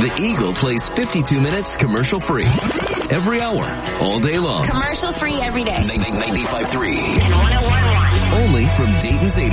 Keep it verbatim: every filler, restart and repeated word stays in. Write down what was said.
The Eagle plays fifty-two minutes commercial free. Every hour, all day long. Commercial free every day. ninety-five point three. And one oh one point one. Only from Dayton's eighty.